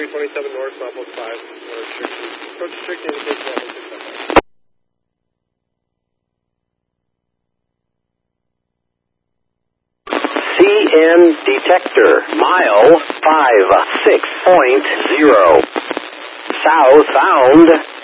327 north, Southwest 5. Approach strict indication level 6. CN detector, mile 56.0. Southbound